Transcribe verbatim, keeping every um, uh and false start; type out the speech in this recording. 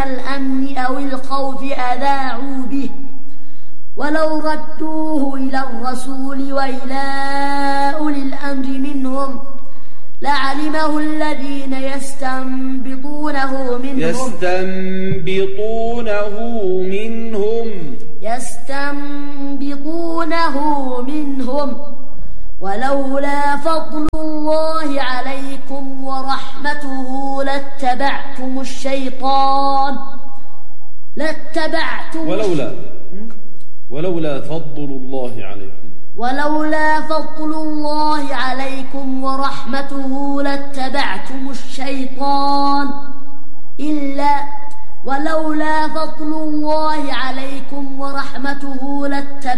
الأمن أو الخوف أذاعوا به ولو ردوه إلى الرسول وإلى أولي الأمر منهم لعلمه الذين يستنبطونه منهم يستنبطونه منهم يستنبطونه منهم ولولا فضل الله عليكم ورحمته لاتبعتم الشيطان لاتبعتم ولولا ولولا فضل الله عليكم ولولا فضل الله عليكم ورحمته لاتبعتم الشيطان إلا ولولا فضل الله عليكم ورحمته لاتبعتم